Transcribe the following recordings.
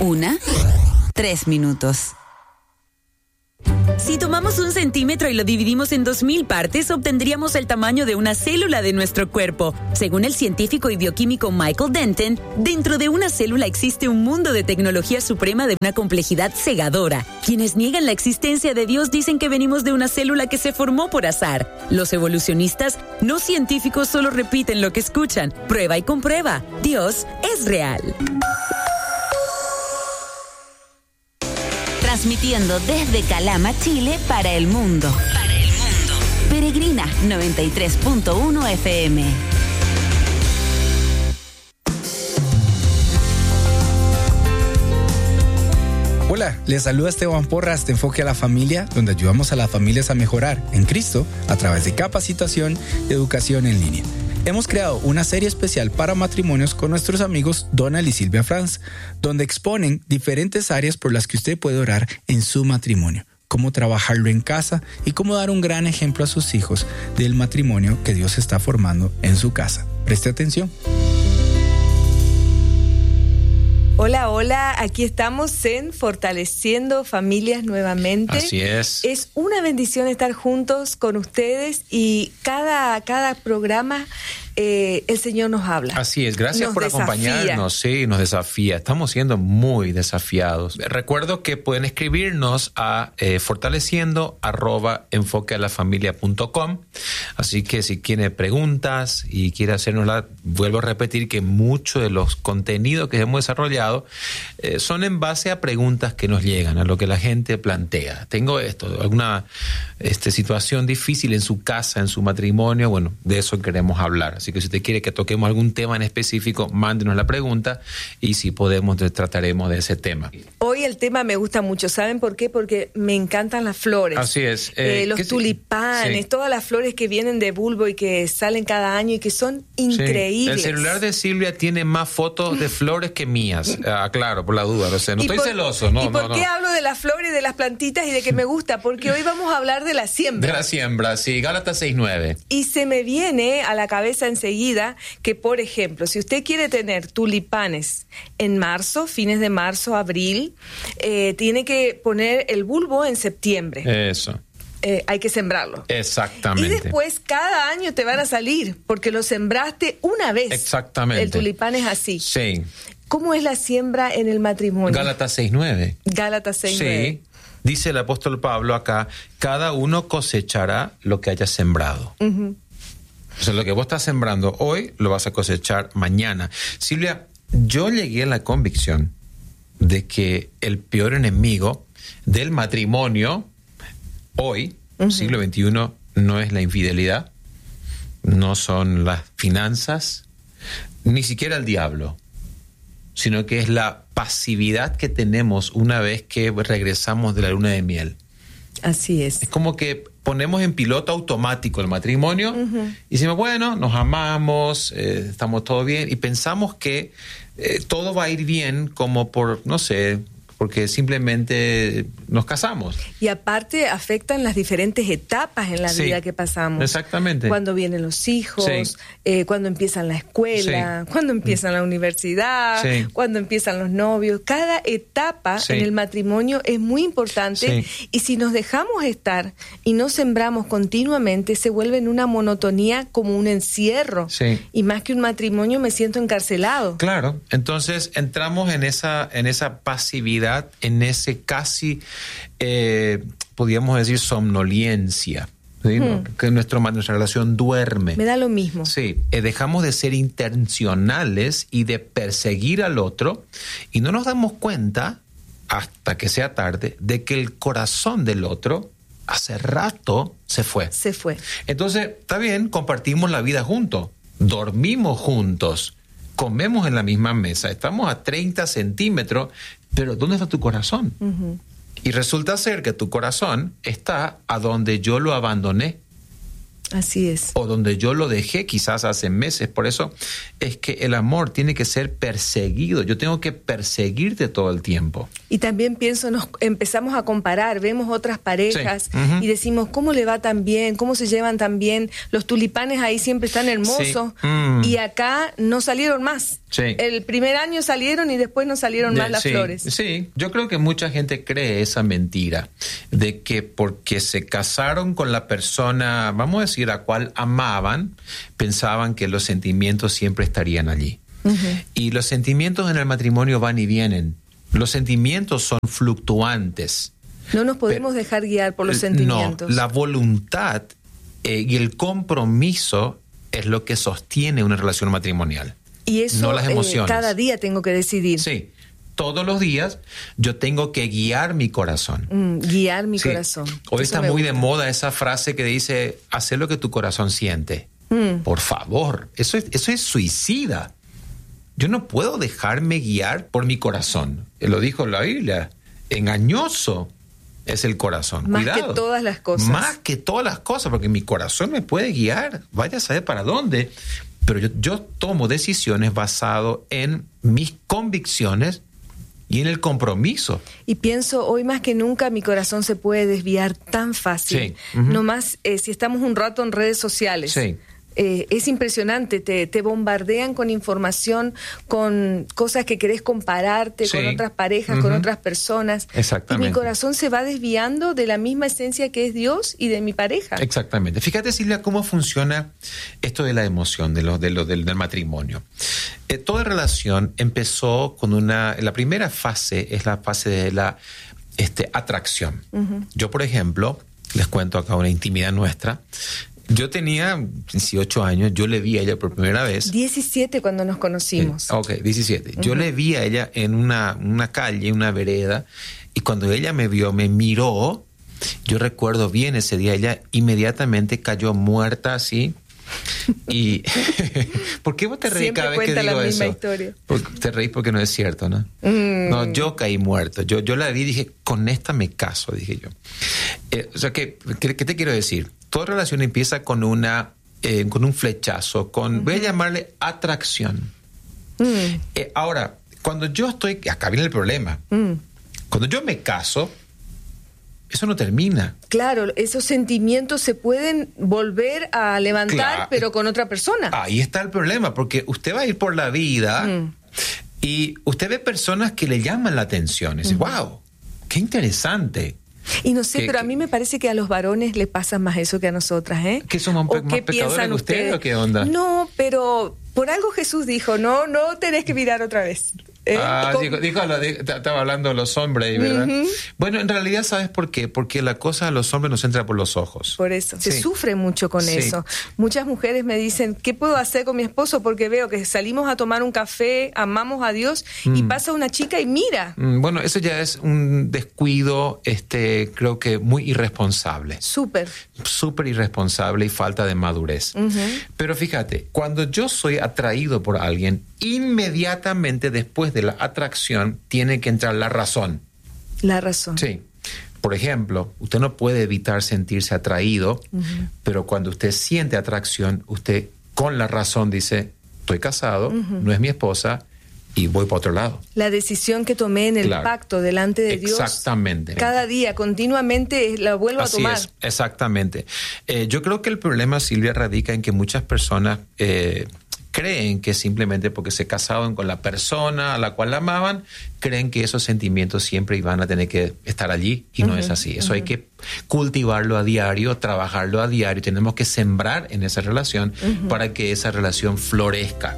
3 minutos. Si tomamos 1 centímetro y lo dividimos en 2000 partes, obtendríamos el tamaño de una célula de nuestro cuerpo. Según el científico y bioquímico Michael Denton, dentro de una célula existe un mundo de tecnología suprema de una complejidad cegadora. Quienes niegan la existencia de Dios dicen que venimos de una célula que se formó por azar. Los evolucionistas no científicos solo repiten lo que escuchan. Prueba y comprueba. Dios es real. Transmitiendo desde Calama, Chile, para el mundo. Peregrina 93.1 FM. Hola, les saluda Esteban Porras de Enfoque a la Familia, donde ayudamos a las familias a mejorar en Cristo a través de capacitación y educación en línea. Hemos creado una serie especial para matrimonios con nuestros amigos Donald y Silvia Franz, donde exponen diferentes áreas por las que usted puede orar en su matrimonio, cómo trabajarlo en casa y cómo dar un gran ejemplo a sus hijos del matrimonio que Dios está formando en su casa. Preste atención. Hola, hola, aquí estamos en Fortaleciendo Familias nuevamente. Así es. Es una bendición estar juntos con ustedes y cada programa el Señor nos habla. Así es, gracias por acompañarnos. Sí, nos desafía. Estamos siendo muy desafiados. Recuerdo que pueden escribirnos a fortaleciendo@enfoquealafamilia.com. Así que si tiene preguntas y quiere hacérnosla, vuelvo a repetir que muchos de los contenidos que hemos desarrollado son en base a preguntas que nos llegan, a lo que la gente plantea. Tengo alguna situación difícil en su casa, en su matrimonio. Bueno, de eso queremos hablar. Así que si usted quiere que toquemos algún tema en específico, mándenos la pregunta y si podemos, trataremos de ese tema. Hoy el tema me gusta mucho. ¿Saben por qué? Porque me encantan las flores. Así es. Los tulipanes, sí. Todas las flores que vienen de bulbo y que salen cada año y que son increíbles. Sí. El celular de Silvia tiene más fotos de flores que mías. Claro, por la duda. O sea, no estoy celoso. ¿Y por qué hablo de las flores, de las plantitas y de que me gusta? Porque hoy vamos a hablar de la siembra. De la siembra, sí. Gálatas 6:9. Y se me viene a la cabeza enseguida que, por ejemplo, si usted quiere tener tulipanes en marzo, fines de marzo, abril, tiene que poner el bulbo en septiembre. Eso. Hay que sembrarlo. Exactamente. Y después cada año te van a salir porque lo sembraste una vez. Exactamente. El tulipán es así. Sí. ¿Cómo es la siembra en el matrimonio? Gálatas 6:9. Gálatas 6:9. Sí. Dice el apóstol Pablo acá, cada uno cosechará lo que haya sembrado. Uh-huh. O sea, lo que vos estás sembrando hoy, lo vas a cosechar mañana. Silvia, yo llegué a la convicción de que el peor enemigo del matrimonio hoy, uh-huh, siglo XXI, no es la infidelidad, no son las finanzas, ni siquiera el diablo, sino que es la pasividad que tenemos una vez que regresamos de la luna de miel. Así es. Es como que ponemos en piloto automático el matrimonio, uh-huh, y decimos, bueno, nos amamos, estamos todo bien, y pensamos que todo va a ir bien como por, no sé, porque simplemente nos casamos. Y aparte afectan las diferentes etapas en la vida que pasamos. Exactamente. Cuando vienen los hijos, cuando empiezan la escuela, cuando empiezan la universidad, cuando empiezan los novios. Cada etapa en el matrimonio es muy importante, y si nos dejamos estar y no sembramos continuamente, se vuelve en una monotonía como un encierro. Y más que un matrimonio me siento encarcelado. Claro, entonces entramos en esa pasividad, en ese casi, podríamos decir, somnolencia. ¿Sí? Que nuestra relación duerme. Me da lo mismo. Sí, dejamos de ser intencionales y de perseguir al otro, y no nos damos cuenta, hasta que sea tarde, de que el corazón del otro hace rato se fue. Entonces, está bien, compartimos la vida juntos, dormimos juntos, comemos en la misma mesa, estamos a 30 centímetros, pero ¿dónde está tu corazón? Uh-huh. Y resulta ser que tu corazón está a donde yo lo abandoné. Así es. O donde yo lo dejé quizás hace meses. Por eso es que el amor tiene que ser perseguido. Yo tengo que perseguirte todo el tiempo. Y también pienso, nos empezamos a comparar, vemos otras parejas y decimos, ¿cómo le va tan bien? ¿Cómo se llevan tan bien? Los tulipanes ahí siempre están hermosos. Y acá no salieron más. El primer año salieron y después no salieron más las flores. Sí, yo creo que mucha gente cree esa mentira de que porque se casaron con la persona, vamos a decir, a cual amaban, pensaban que los sentimientos siempre estarían allí. Y los sentimientos en el matrimonio van y vienen. Los sentimientos son fluctuantes. No nos podemos dejar guiar por los sentimientos. No, la voluntad y el compromiso es lo que sostiene una relación matrimonial. Y eso no las emociones. Cada día tengo que decidir. Sí, todos los días yo tengo que guiar mi corazón. Guiar mi corazón. Hoy está muy de moda esa frase que dice, haz lo que tu corazón siente. Por favor, eso es suicida. Yo no puedo dejarme guiar por mi corazón. Lo dijo la Biblia. Engañoso es el corazón. Más Cuidado. que todas las cosas. Más que todas las cosas, porque mi corazón me puede guiar. Vaya a saber para dónde. Pero yo tomo decisiones basado en mis convicciones y en el compromiso. Y pienso, hoy más que nunca mi corazón se puede desviar tan fácil. No más si estamos un rato en redes sociales. Sí. Es impresionante, te bombardean con información, con cosas que querés compararte con otras parejas, con otras personas. Exactamente. Y mi corazón se va desviando de la misma esencia que es Dios y de mi pareja. Exactamente. Fíjate, Silvia, cómo funciona esto de la emoción, del matrimonio. Toda relación empezó con la primera fase es la fase de la atracción. Yo, por ejemplo, les cuento acá una intimidad nuestra. Yo tenía 18 años, yo le vi a ella por primera vez. 17 cuando nos conocimos. 17. Yo le vi a ella en una calle, una vereda, y cuando ella me vio, me miró, yo recuerdo bien ese día, ella inmediatamente cayó muerta así. Y ¿por qué vos te reís cada vez que digo eso? Siempre cuenta la misma historia. Te reís porque no es cierto, ¿no? No, yo caí muerto. Yo la vi y dije, con esta me caso, dije yo. O sea, ¿qué te quiero decir? Toda relación empieza con un flechazo, voy a llamarle atracción. Ahora, cuando yo estoy, acá viene el problema. Cuando yo me caso, eso no termina. Claro, esos sentimientos se pueden volver a levantar, pero con otra persona. Ahí está el problema, porque usted va a ir por la vida y usted ve personas que le llaman la atención. Y dice, wow, qué interesante. Y no sé, pero a mí me parece que a los varones le pasa más eso que a nosotras, ¿eh? ¿Que somos más pecadores que ustedes o qué onda? No, pero por algo Jesús dijo, no tenés que mirar otra vez. Estaba hablando de los hombres, ¿verdad? Bueno, en realidad, ¿sabes por qué? Porque la cosa a los hombres nos entra por los ojos. Por eso, se sufre mucho con eso. Muchas mujeres me dicen, ¿qué puedo hacer con mi esposo? Porque veo que salimos a tomar un café, amamos a Dios, y pasa una chica y mira. Bueno, eso ya es un descuido, creo que muy irresponsable. Súper irresponsable y falta de madurez. Pero fíjate, cuando yo soy atraído por alguien, inmediatamente después de la atracción tiene que entrar la razón. La razón. Sí. Por ejemplo, usted no puede evitar sentirse atraído, pero cuando usted siente atracción, usted con la razón dice, estoy casado, no es mi esposa y voy para otro lado. La decisión que tomé en el pacto delante de Dios. Exactamente. Cada día, continuamente, la vuelvo a tomar. Así es, exactamente. Yo creo que el problema, Silvia, radica en que muchas personas creen que simplemente porque se casaron con la persona a la cual la amaban, creen que esos sentimientos siempre iban a tener que estar allí y no es así. Eso hay que cultivarlo a diario, trabajarlo a diario. Tenemos que sembrar en esa relación para que esa relación florezca.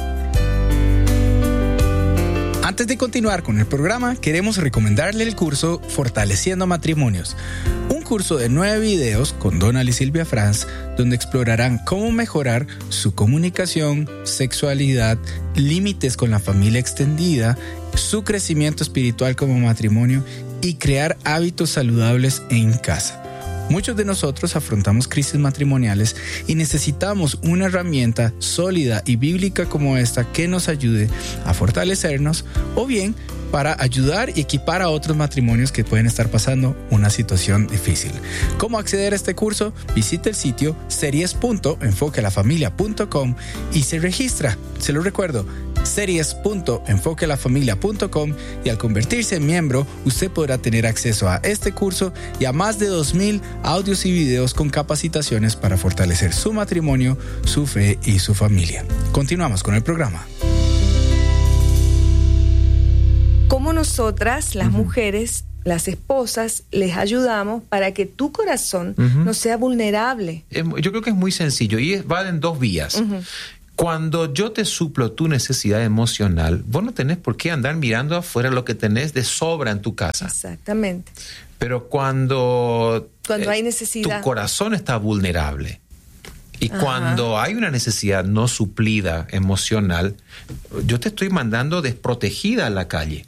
Antes de continuar con el programa, queremos recomendarle el curso Fortaleciendo Matrimonios. Un curso de 9 videos con Donald y Silvia Franz, donde explorarán cómo mejorar su comunicación, sexualidad, límites con la familia extendida, su crecimiento espiritual como matrimonio y crear hábitos saludables en casa. Muchos de nosotros afrontamos crisis matrimoniales y necesitamos una herramienta sólida y bíblica como esta que nos ayude a fortalecernos o bien para ayudar y equipar a otros matrimonios que pueden estar pasando una situación difícil. ¿Cómo acceder a este curso? Visite el sitio series.enfoquealafamilia.com y se registra. Se lo recuerdo, series.enfoquealafamilia.com, y al convertirse en miembro, usted podrá tener acceso a este curso y a más de 2,000 audios y videos con capacitaciones para fortalecer su matrimonio, su fe y su familia. Continuamos con el programa. Cómo nosotras, las mujeres, las esposas, les ayudamos para que tu corazón no sea vulnerable. Yo creo que es muy sencillo y va en dos vías. Cuando yo te suplo tu necesidad emocional, vos no tenés por qué andar mirando afuera lo que tenés de sobra en tu casa. Exactamente. Pero cuando hay necesidad, tu corazón está vulnerable. Y cuando hay una necesidad no suplida emocional, yo te estoy mandando desprotegida a la calle.